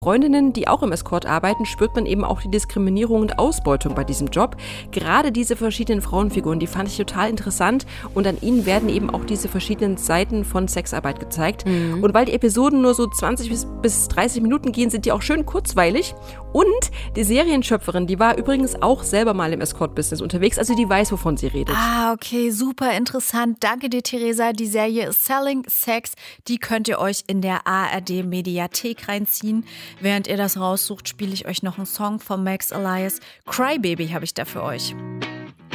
Freundinnen, die auch im Escort arbeiten, spürt man eben auch die Diskriminierung und Ausbeutung bei diesem Job. Gerade diese verschiedenen Frauenfiguren, die fand ich total interessant und an ihnen werden eben auch diese verschiedenen Seiten von Sexarbeit gezeigt. Und weil die Episoden nur so 20 bis 30 Minuten gehen, sind die auch schön kurzweilig. Und die Serienschöpferin, die war übrigens auch selber mal im Escort-Business unterwegs, also die weiß, wovon sie redet. Ah, okay, super interessant. Danke dir, Theresa. Die Serie Selling Sex, die könnt ihr euch in der ARD-Mediathek reinziehen. Während ihr das raussucht, spiele ich euch noch einen Song von Max Elias. Crybaby habe ich da für euch.